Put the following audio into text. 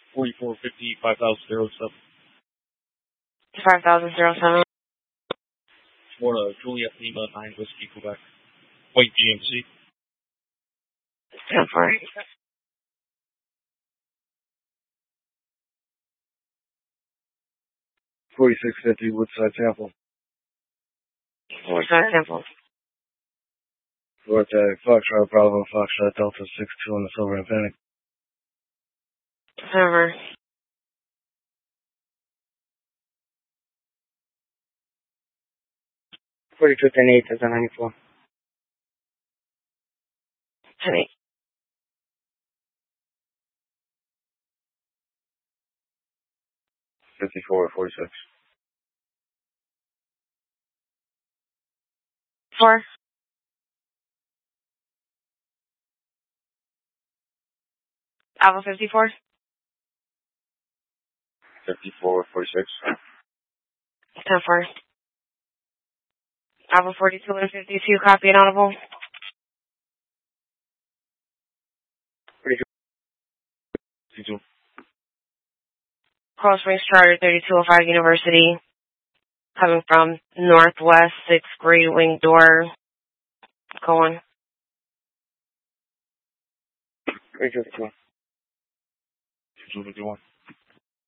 4450, 5007. 5007. Florida, Juliet Lima, 9 Whiskey, Quebec. White GMC. 10-4. 4650 Woodside Temple. Woodside Temple. Vortex, Foxtrot Bravo, Foxtrot Delta 62 on the Silver and Panic. Server. $42.10 is on 94. 10-8. 54-46. 4. Alpha 54. 54-46. 10-4. Alpha 42 and 52, copy and audible. 42. Coral Springs Charter 3205 University. Coming from northwest, 6th grade wing door. Go on. 351. 251.